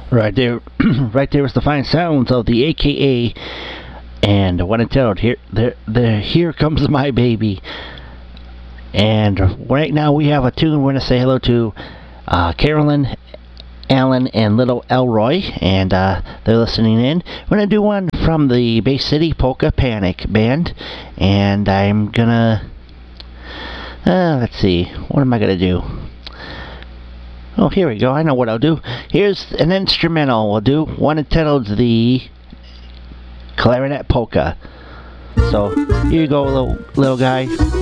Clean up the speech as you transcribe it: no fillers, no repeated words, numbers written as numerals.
Right there, right there was the fine sounds of the AKA and One and Toad. Here comes my baby. And right now we have a tune. We're gonna say hello to Carolyn, Alan, and Little Elroy, and they're listening in. We're gonna do one from the Bay City Polka Panic Band, and I'm gonna let's see, what am I gonna do? Oh, here we go. I know what I'll do. Here's an instrumental. We'll do one entitled The Clarinet Polka. So, here you go, little guy.